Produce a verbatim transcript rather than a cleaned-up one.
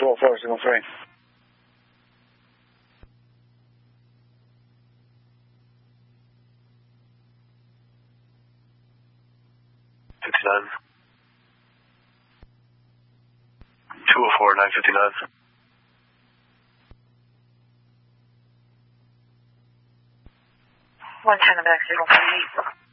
two oh four, signal three. fifty-nine. two oh four, nine fifty-nine. one ten back, signal three eight.